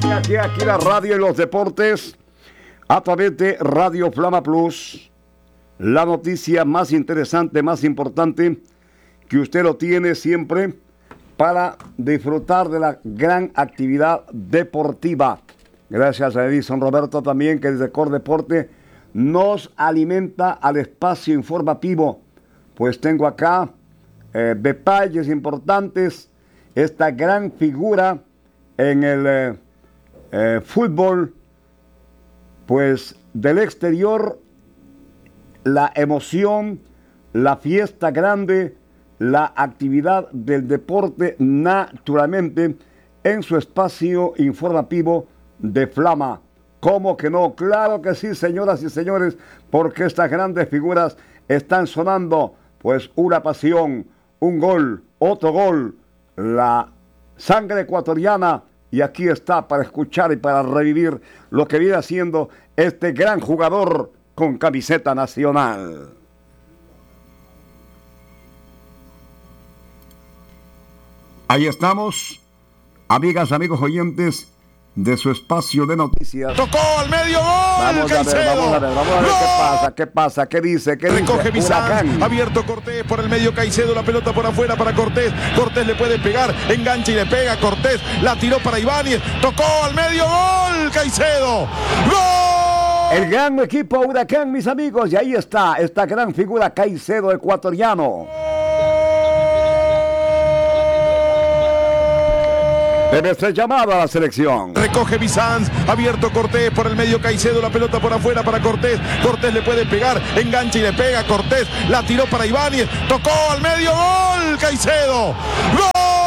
Aquí la radio y los deportes a través de Radio Flama Plus. La noticia más interesante, más importante, que usted lo tiene siempre para disfrutar de la gran actividad deportiva. Gracias a Edison Roberto también, que desde Cordeporte nos alimenta al espacio informativo. Pues tengo acá detalles importantes. Esta gran figura en el fútbol, pues del exterior, la emoción, la fiesta grande, la actividad del deporte naturalmente en su espacio informativo de Flama. ¿Cómo que no? Claro que sí, señoras y señores, porque estas grandes figuras están sonando, pues una pasión, un gol, otro gol, la sangre ecuatoriana, y aquí está para escuchar y para revivir lo que viene haciendo este gran jugador con camiseta nacional. Ahí estamos, amigas, amigos oyentes de su espacio de noticias. Tocó al medio, gol. Vamos a ver qué pasa, qué dice. Recoge Bizán, abierto Cortés por el medio, Caicedo, la pelota por afuera para Cortés. Cortés le puede pegar, engancha y le pega. Cortés la tiró para Ibáñez, tocó al medio, gol, Caicedo. ¡Gol! El gran equipo Huracán, mis amigos, y ahí está esta gran figura Caicedo, ecuatoriano. Debe ser llamado a la selección. Recoge Bizán, abierto Cortés por el medio, Caicedo, la pelota por afuera para Cortés. Cortés le puede pegar, engancha y le pega. Cortés la tiró para Ibáñez, tocó al medio, gol, Caicedo. ¡Gol!